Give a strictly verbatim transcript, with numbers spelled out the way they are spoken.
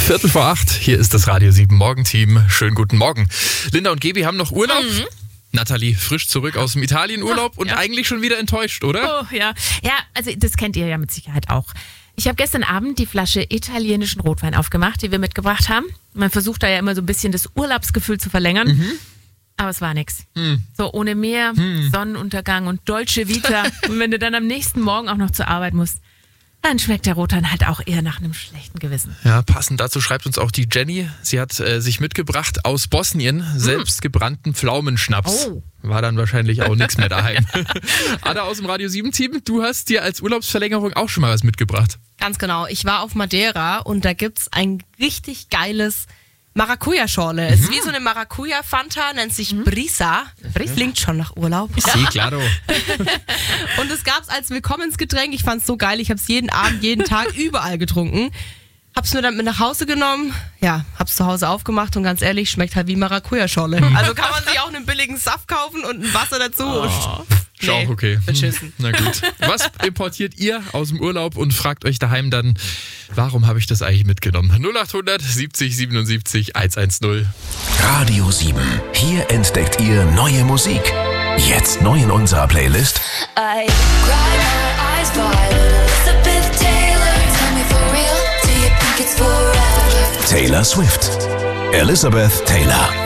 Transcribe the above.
Viertel vor acht, hier ist das Radio sieben Morgenteam. Schönen guten Morgen. Linda und Gebi haben noch Urlaub. Mhm. Nathalie frisch zurück aus dem Italienurlaub und ja. eigentlich schon wieder enttäuscht, oder? Oh, ja. Ja, also das kennt ihr ja mit Sicherheit auch. Ich habe gestern Abend die Flasche italienischen Rotwein aufgemacht, die wir mitgebracht haben. Man versucht da ja immer so ein bisschen das Urlaubsgefühl zu verlängern. Mhm. Aber es war nichts. Hm. So ohne Meer, hm. Sonnenuntergang und Dolce Vita. Und wenn du dann am nächsten Morgen auch noch zur Arbeit musst, dann schmeckt der Rotwein halt auch eher nach einem schlechten Gewissen. Ja, passend dazu schreibt uns auch die Jenny. Sie hat äh, sich mitgebracht aus Bosnien hm. selbstgebrannten Pflaumenschnaps. Oh. War dann wahrscheinlich auch nichts mehr daheim. Ada aus dem Radio sieben Team, du hast dir als Urlaubsverlängerung auch schon mal was mitgebracht. Ganz genau. Ich war auf Madeira und da gibt's ein richtig geiles Maracuja-Schorle. Mhm. Ist wie so eine Maracuja-Fanta, nennt sich mhm. Brisa. Brisa. Klingt schon nach Urlaub. Sí, claro. Und es gab's als Willkommensgetränk. Ich fand's so geil. Ich hab's jeden Abend, jeden Tag überall getrunken. Hab's mir dann mit nach Hause genommen. Ja, hab's zu Hause aufgemacht und ganz ehrlich, schmeckt halt wie Maracuja-Schorle. Mhm. Also kann man sich auch einen billigen Saft kaufen und ein Wasser dazu. Oh. Ist nee, auch okay. Beschissen. Na gut. Was importiert ihr aus dem Urlaub und fragt euch daheim dann, warum habe ich das eigentlich mitgenommen? null acht hundert siebzig siebenundsiebzig hundertzehn. Radio sieben. Hier entdeckt ihr neue Musik. Jetzt neu in unserer Playlist. I cry my eyes wide. Elizabeth Taylor. Tell me for real. Do you think it's forever? Taylor Swift. Elizabeth Taylor.